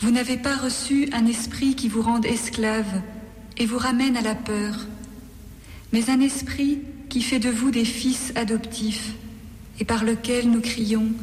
Vous n'avez pas reçu un esprit qui vous rende esclaves et vous ramène à la peur, mais un esprit qui fait de vous des fils adoptifs et par lequel nous crions